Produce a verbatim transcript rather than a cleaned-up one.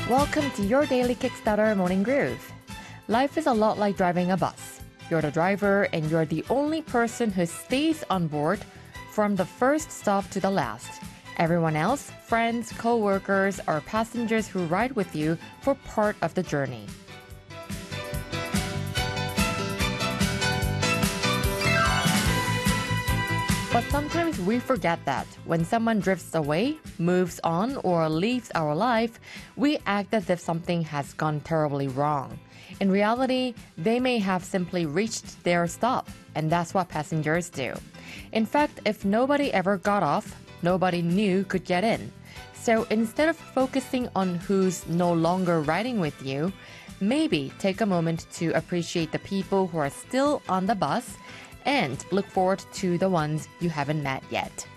Welcome to your daily Kickstarter Morning Groove. Life is a lot like driving a bus. You're the driver and you're the only person who stays on board from the first stop to the last. Everyone else, friends, co-workers, or passengers who ride with you for part of the journey. But sometimes we forget that when someone drifts away, moves on, or leaves our life, we act as if something has gone terribly wrong. In reality, they may have simply reached their stop, and that's what passengers do. In fact, if nobody ever got off, nobody new could get in. So instead of focusing on who's no longer riding with you, maybe take a moment to appreciate the people who are still on the bus and look forward to the ones you haven't met yet.